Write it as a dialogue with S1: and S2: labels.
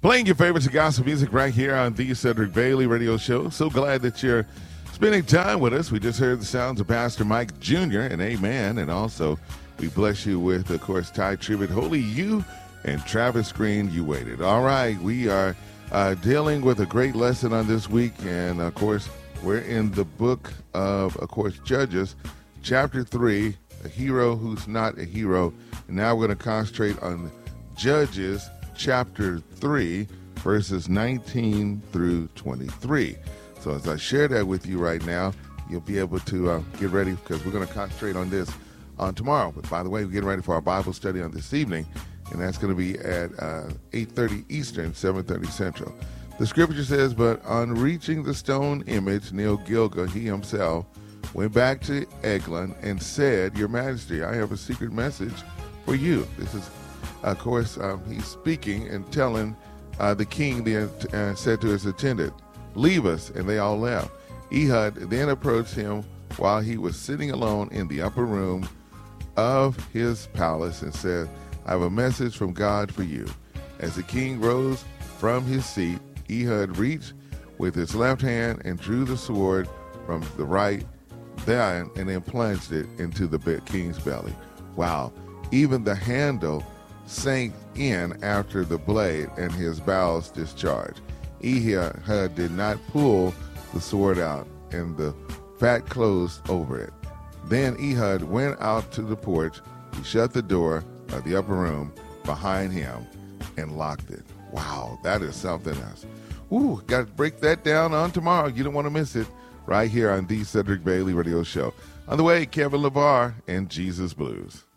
S1: Playing your favorites of gospel music right here on the Cedric Bailey Radio Show. So glad that you're spending time with us. We just heard the sounds of Pastor Mike Jr. and Amen. And also, we bless you with, of course, Ty Tribbett, Holy You, and Travis Green, You Waited. All right, we are dealing with a great lesson on this week. And, of course, we're in the book of course, Judges, chapter 3, a hero who's not a hero. And now we're going to concentrate on Judges chapter 3, verses 19 through 23. So as I share that with you right now, you'll be able to get ready because we're going to concentrate on this on tomorrow. But by the way, we're getting ready for our Bible study on this evening, and that's going to be at 8:30 Eastern, 7:30 Central. The scripture says, but on reaching the stone image, Neil-Gilgal, he himself went back to Eglon and said, Your Majesty, I have a secret message for you. This is, of course, he's speaking and telling the king, said to his attendant, Leave us, and they all left. Ehud then approached him while he was sitting alone in the upper room of his palace and said, I have a message from God for you. As the king rose from his seat, Ehud reached with his left hand and drew the sword from the right and then plunged it into the king's belly. Wow. Even the handle sank in after the blade and his bowels discharged. Ehud did not pull the sword out, and the fat closed over it. Then Ehud went out to the porch. He shut the door of the upper room behind him and locked it. Wow, that is something else. Ooh, got to break that down on tomorrow. You don't want to miss it right here on the Cedric Bailey Radio Show. On the way, Kevin LeVar and Jesus Blues.